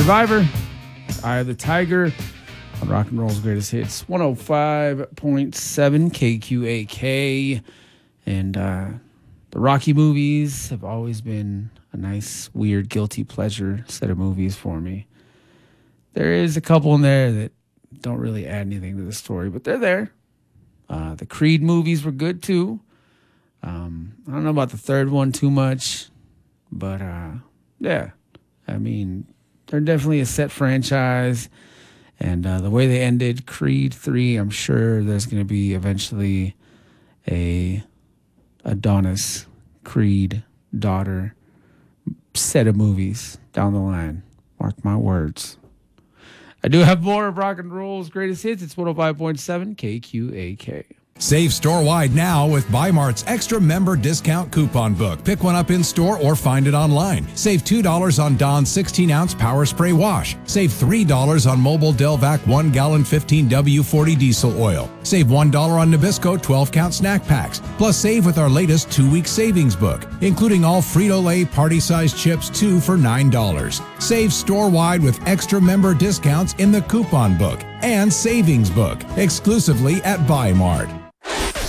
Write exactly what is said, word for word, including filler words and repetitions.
Survivor, Eye of the Tiger, on Rock and Roll's Greatest Hits, one oh five point seven K Q A K. And uh, the Rocky movies have always been a nice, weird, guilty pleasure set of movies for me. There is a couple in there that don't really add anything to the story, but they're there. Uh, the Creed movies were good too. Um, I don't know about the third one too much, but uh, yeah, I mean, they're definitely a set franchise. And uh, the way they ended Creed three, I'm sure there's going to be eventually a Adonis Creed daughter set of movies down the line. Mark my words. I do have more of Rock and Roll's Greatest Hits. It's one oh five point seven K Q A K. Save store-wide now with Bi-Mart's extra member discount coupon book. Pick one up in-store or find it online. Save two dollars on Dawn's sixteen ounce Power Spray Wash. Save three dollars on Mobile Delvac one gallon fifteen W forty diesel oil. Save one dollar on Nabisco twelve count snack packs. Plus save with our latest two-week savings book, including all Frito-Lay party-sized chips, two for nine dollars. Save store-wide with extra member discounts in the coupon book and savings book, exclusively at Bi-Mart.